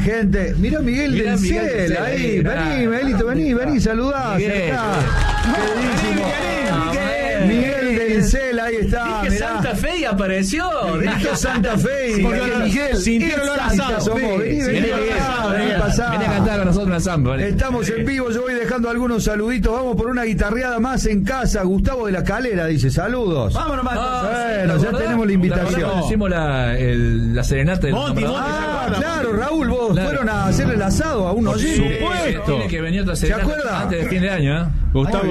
gente. Mirá Miguel del Cel ahí. Vení, Miguelito, vení, saludá. Queridísimo. Miguel del Cel, ahí está. Dije Santa Fe y apareció. Esto es Santa Fe. Miguel, sintieron los asado. Vení a cantar con nosotros una samba. Estamos en vivo, yo voy dejando algunos saluditos. Vamos por una guitarreada más en casa. Gustavo de la Calera dice, saludos. Vámonos, bueno, ya tenemos la invitación. Hicimos la serenata del claro, Raúl, vos fueron a hacerle el asado a un oyente. Por supuesto. Tiene que venir otra serenata. ¿Se acuerda? Antes de fin de año, ¿eh? Gustavo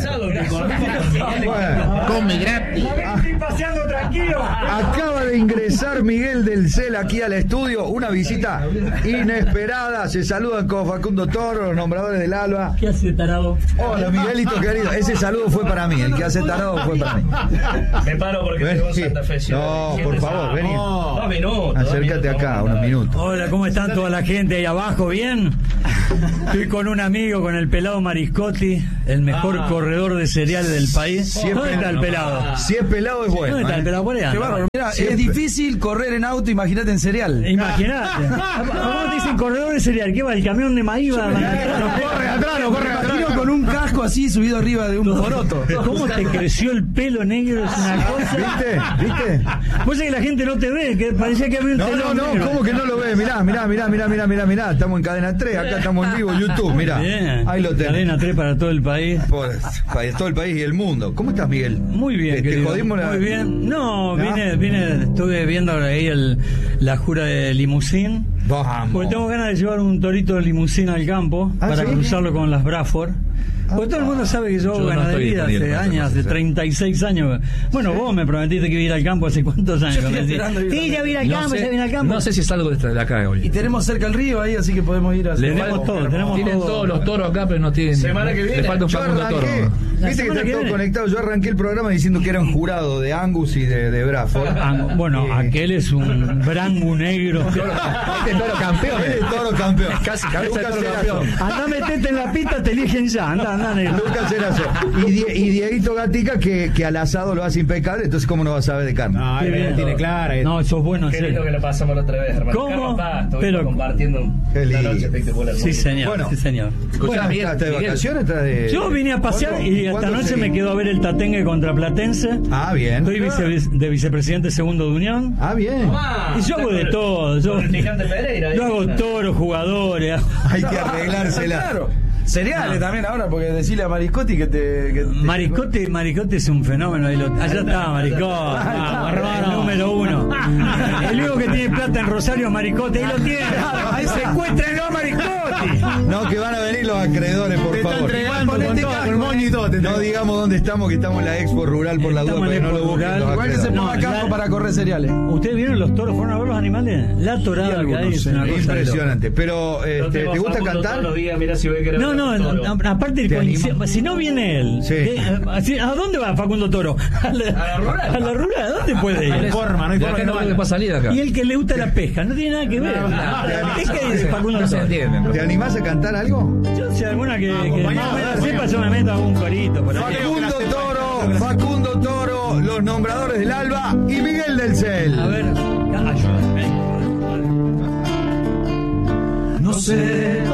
come gratis. Estoy paseando tranquilo. Acaba de ingresar Miguel del Cel aquí al estudio. Una visita inesperada. Se saludan con Facundo Toro, los nombradores del Alba. ¿Qué hace, tarado? Hola, Miguelito querido. Ese saludo fue para mí. El que hace tarado fue para mí. Me paro porque tengo Santa Fe. No, por favor, vení. 2 minutos. Acércate acá, unos minutos. Hola, ¿cómo están toda la gente ahí abajo? ¿Bien? Estoy con un amigo, con el pelado Mariscotti, el mejor corredor de cereales del país. ¿Dónde está el pelado? Si es pelado es bueno. ¿Dónde está el pelado? Por ahí anda. Qué bárbaro. Mira, es difícil correr en auto, imagínate en cereal. Imagínate. ¿Cómo te dicen corredor de cereal? ¿Qué va? ¿El camión de maíz va? No corre atrás. Con un casco así subido arriba de un poroto. ¿Cómo te creció el pelo negro? Es una cosa. ¿Viste? Vos sabés que la gente no te ve, que parecía que había un telón negro. ¿Cómo que no lo ves? Mirá. Estamos en Cadena 3, acá estamos en vivo, YouTube, mirá. Bien. Ahí lo tenés. Cadena 3 para todo el país. Para todo el país y el mundo. ¿Cómo estás, Miguel? Muy bien, ¿Te jodimos muy bien. No, vine, estuve viendo ahí la jura de limusín. Vamos. Porque tengo ganas de llevar un torito de limusín al campo para cruzarlo con las Bradford. Porque todo el mundo sabe que yo hago ganadería hace años, hace 36 años. Bueno, vos me prometiste que iba a ir al campo hace cuántos años. Sí, ya vine al campo, ya vine al campo. No sé si es algo de acá hoy. Y tenemos cerca el río ahí, así que podemos ir a hacer. Tenemos todo. Tienen todos los toros acá, pero no tienen. Semana que viene. Le falta un Facundo Toro. Viste que está todo conectado. Yo arranqué el programa diciendo que era un jurado de Angus y de Bradford. Bueno, aquel es un brangu negro. Este es toro campeón. Él es toro campeón. Casi Lucas toro Cerazo. campeón. Andá, metete en la pista, te eligen ya. Anda, negro. Lucas Cerazo. Y Dieguito Gatica que al asado lo hace impecable, entonces ¿cómo no vas a saber de carne? No, él tiene clara. No, eso es bueno. Qué lindo que lo pasamos la otra vez, hermano. ¿Cómo? Pero compartiendo una noche espectacular. Sí, señor. Bueno. Sí, señor. Bueno, ¿estás de vacaciones? Yo vine a pasear y esta noche me quedo a ver el Tatengue contra Platense. Ah, bien. Estoy de vicepresidente segundo de Unión. Ah, bien. Y yo hago de todo. Yo hago toros, jugadores. Hay que arreglársela. Claro. Cereales también ahora, porque decirle a Mariscotti que te Mariscotti es un fenómeno. Allá está Mariscotti, el número 1. El único que tiene plata en Rosario es Mariscotti, ahí lo tiene. Ahí secuéstrenlo a Mariscotti. No, que van a venir los acreedores, por favor. con moño y todo. No digamos dónde estamos, que estamos en la Expo Rural por la duda, porque no lo busquen los Igual que se acreedores. ponga casco para correr cereales. ¿Ustedes vieron los toros? ¿Fueron a ver los animales? La torada que hay es una cosa Impresionante. Pero, ¿te gusta cantar? No, aparte si no viene él, ¿a dónde va Facundo Toro? A la rural, ¿a dónde puede ir? No hay forma de salir acá. Y el que le gusta la pesca, no tiene nada que ver. ¿Qué dice Facundo Toro? ¿Te animás a cantar algo? Yo sé alguna que sepa, yo me meto a un corito por ahí. Facundo Toro, los nombradores del Alba y Miguel del Cel. A ver, ayúdame. No sé